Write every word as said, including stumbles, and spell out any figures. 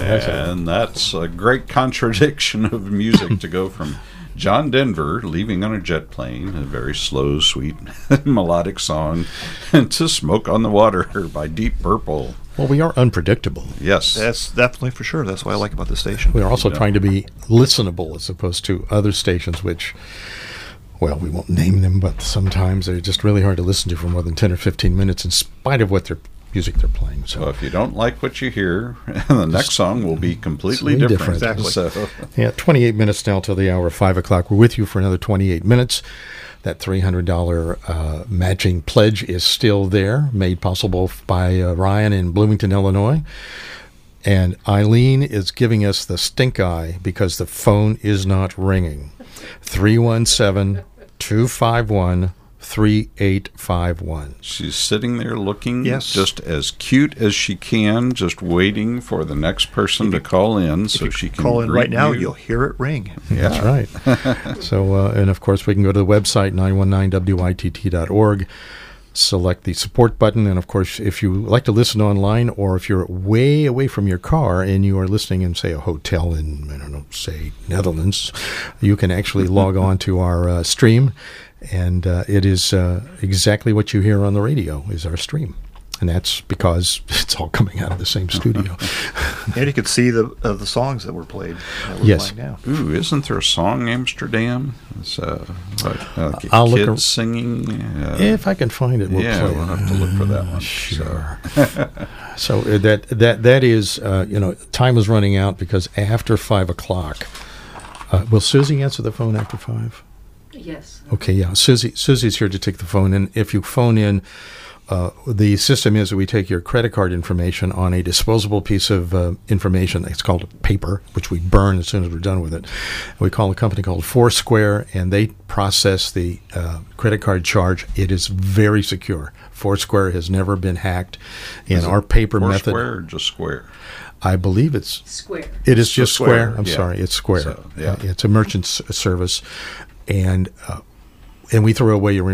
And that's a great contradiction of music to go from John Denver leaving on a jet plane, a very slow, sweet, melodic song, to Smoke on the Water by Deep Purple. Well, we are unpredictable. Yes. That's definitely for sure. That's what I like about this station. We are also Yeah. trying to be listenable as opposed to other stations which, well, we won't name them, but sometimes they're just really hard to listen to for more than ten or fifteen minutes in spite of what their music they're playing. So So if you don't like what you hear, the next song will be completely It's way different. different. Exactly. So, yeah, twenty-eight minutes now till the hour of five o'clock. We're with you for another twenty-eight minutes. That three hundred dollars uh, matching pledge is still there, made possible by uh, Ryan in Bloomington, Illinois. And Eileen is giving us the stink eye because the phone is not ringing. three one seven, two five one, three eight five one. she's sitting there looking Yes. just as cute as she can, just waiting for the next person to call in so If she you can call in greet right now, you. you'll hear it ring. Yeah. That's right. So, uh, and of course, we can go to the website, nine one nine W I T T dot org, select the support button, and of course, if you like to listen online, or if you're way away from your car and you are listening in, say, a hotel in, I don't know, say, Netherlands, you can actually log on to our uh, stream, and uh, it is uh, exactly what you hear on the radio is our stream. And that's because it's all coming out of the same studio. And you could see the uh, the songs that were played. That we're Yes. playing now. Ooh, isn't there a song, Amsterdam? It's uh, like, uh, I'll look kids ar- singing. Uh, If I can find it, we'll yeah, play we'll it. have to look for that one. Sure. So uh, that that that is, uh, you know, time is running out because after five o'clock, uh, will Susie answer the phone after five? Yes. Okay, yeah. Susie Susie's here to take the phone, and if you phone in, uh, the system is that we take your credit card information on a disposable piece of uh, information. It's called paper, which we burn as soon as we're done with it. We call a company called Foursquare, and they process the uh, credit card charge. It is very secure. Foursquare has never been hacked. In Is it our paper Four method, square or just square? I believe it's Square. it is So just Square. Square, I'm yeah. sorry, it's Square. So, yeah. Uh, it's a merchant s- service, and uh, and we throw away your